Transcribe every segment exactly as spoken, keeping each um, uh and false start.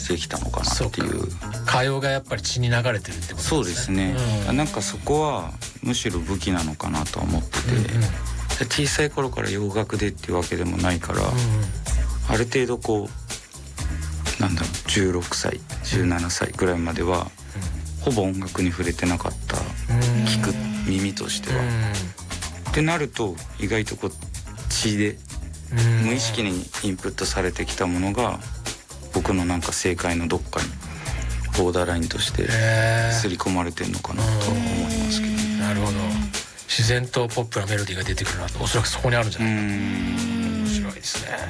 できたのかなっていう。 歌謡がやっぱり血に流れてるってことですね。 そうですね、うん、なんかそこはむしろ武器なのかなと思ってて、うんうん、小さい頃から洋楽でっていうわけでもないから、うんうん、ある程度こうなんだろうじゅうろくさいじゅうななさいぐらいまでは、うん、ほぼ音楽に触れてなかった、うん、聞く耳としては、うん、ってなると意外とこう血で無意識にインプットされてきたものが僕のなんか正解のどっかにボーダーラインとして刷り込まれてるのかなと思いますけど、ね、 なるほど。自然とポップなメロディーが出てくるなと、おそらくそこにあるんじゃないかと。面白いですね、はい、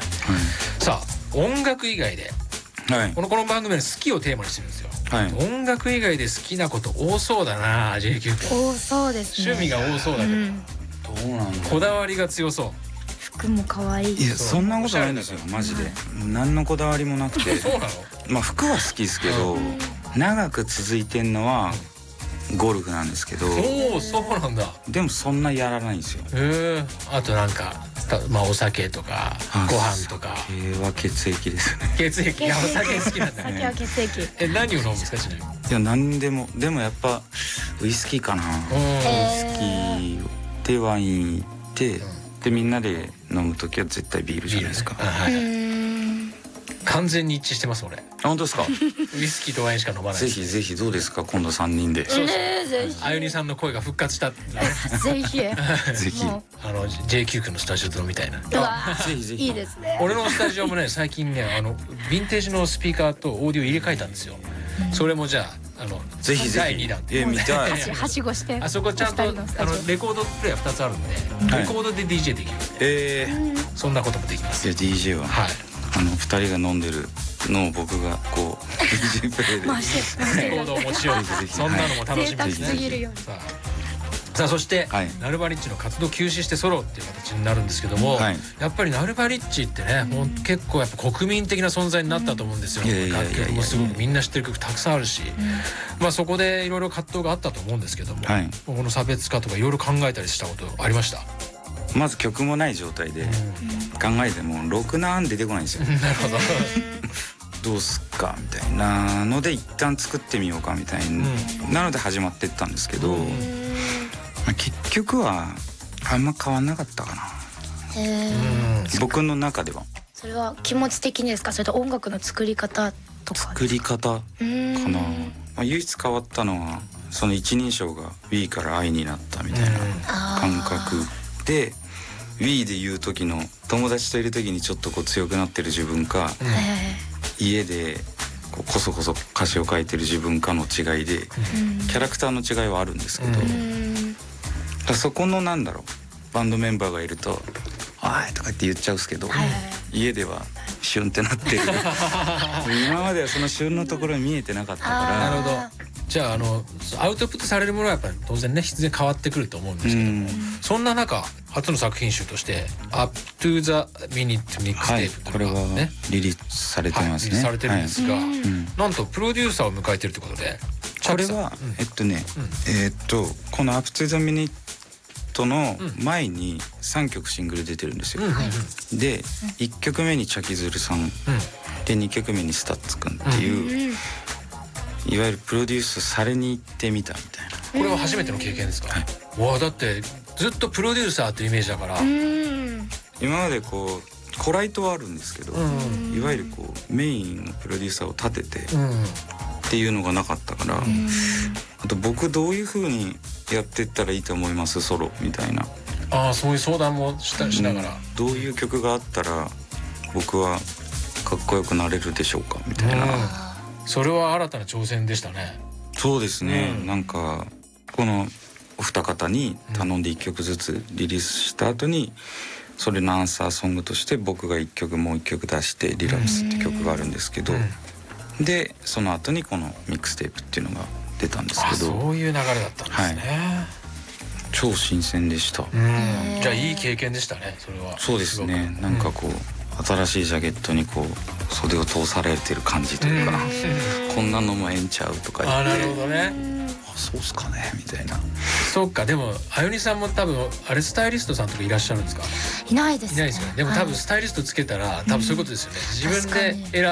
さあ音楽以外で、はい、このこの番組の好きをテーマにしてるんですよ、はい、音楽以外で好きなこと多そうだな ジェイキュー 君。 多そうですね。 趣味が多そうだけど、うん、 どうなんだ。 こだわりが強そう。 服も可愛い。 いやそんなことないんですよマジで、はい、何のこだわりもなくてそうなの。 まあ服は好きですけど、うん、長く続いてんのはゴルフなんですけど。 おお、そうなんだ。 でもそんなやらないんですよ。 へえ。あとなんかまあお酒とかご飯とか。 酒は血液ですね。 血液。いやお酒好きなんだね。 酒は血液。 え何を飲むんですかちなみに。 いや何でも。でもやっぱウイスキーかな。ウイスキーでワイン行って、うん、でみんなで飲むときは絶対ビールじゃないですか。 はい。完全に一致してます俺。 本当ですか。 ウイスキーとワインしか飲まない。 ぜひぜひどうですか今度さんにんで。 そうです。あゆにさんの声が復活した。ぜひぜひあの ジェイキュー 君のスタジオで飲みたいな。 ぜひぜひ。 いいですね。 俺のスタジオもね最近ねあのヴィンテージのスピーカーとオーディオ入れ替えたんですよ。それもじゃああのぜひぜひだいにだん。 え見たい。 はしごして。 あそこちゃんとあのレコードプレイヤーふたつあるんで、レコードで ディージェー できる。 ええ。 そんなこともできます。 いや ディージェー ははいあのふたりが飲んでるのを僕がこう ディージェー プレイでレコードを持ち寄る。そんなのも楽しみですね。さあそして、はい、ナルバリッチの活動休止してソロっていう形になるんですけども、はい、やっぱりナルバリッチってね、もう結構やっぱ国民的な存在になったと思うんですよ。楽曲もすごくみんな知ってる曲たくさんあるし、うん、まあそこでいろいろ葛藤があったと思うんですけども、はい、この差別化とかいろいろ考えたりしたことありました？ まず曲もない状態で考えてもろくな案出てこないんですよ。 なるほど。 どうすっかみたいなので一旦作ってみようかみたいなので始まってったんですけど、まあ、結局はあんま変わんなかったかな。へー。僕の中では。 それは気持ち的にですか？それと音楽の作り方とか。 作り方かな。まあ、唯一変わったのはその一人称が Wii から I になったみたいな感覚で、 Wii で言う時の友達といる時にちょっとこう強くなってる自分か、家でこうこそこそ歌詞を書いてる自分かの違いで、キャラクターの違いはあるんですけど、だそこのなんだろう、バンドメンバーがいると「おい!」とかって言っちゃうんですけど、家ではシュンってなってる。今まではそのシュンのところに見えてなかったから。 なるほど。じゃあ、あのアウトプットされるものはやっぱり当然ね必然変わってくると思うんですけども、そんな中初の作品集として「Up to the Minute Mixtape」 これはねリリースされてますね。リリースされてるんですが、なんとプロデューサーを迎えてるということで、これはえっとねえっとこの「Up to the Minute」の前にさんきょくシングル出てるんですよ。でいっきょくめにチャキズルさんでにきょくめにスタッツくんっていう、いわゆるプロデュースされに行ってみたみたいな。 これは初めての経験ですか？はい、わあ、だってずっとプロデューサーというイメージだから。 今までこうコライトはあるんですけど、いわゆるこうメインのプロデューサーを立ててっていうのがなかったから、あと僕どういう風にやってったらいいと思いますソロみたいな。 ああ、そういう相談もしたしながら、 どういう曲があったら僕はかっこよくなれるでしょうかみたいな。 それは新たな挑戦でしたね。 そうですね、うん、なんかこのお二方に頼んでいっきょくずつリリースした後に、それのアンサーソングとして僕がいっきょくもういっきょく出して「リラプス」って曲があるんですけど、うん、でその後にこのミックステープっていうのが出たんですけど。 そういう流れだったんですね。はい、 超新鮮でした。 じゃあいい経験でしたねそれは。 そうですね、なんかこう、うん、新しいジャケットにこう袖を通されてる感じというか、こんなのもええんちゃうとか言って。 あ、なるほどね。 あ、そうっすかねみたいな。 そうか。でもあゆにさんも多分あれスタイリストさんとかいらっしゃるんですか？ いないですね。 いないですよね。でも多分スタイリストつけたら多分そういうことですよね。自分で選